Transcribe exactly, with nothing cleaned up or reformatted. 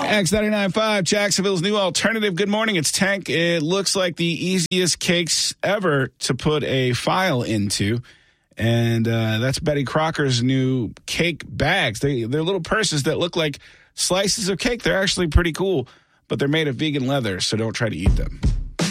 X ninety-nine point five, Jacksonville's new alternative. Good morning. It's Tank. It looks like the easiest cakes ever to put a file into. And uh, that's Betty Crocker's new cake bags. They, they're little purses that look like slices of cake. They're actually pretty cool, but they're made of vegan leather, so don't try to eat them.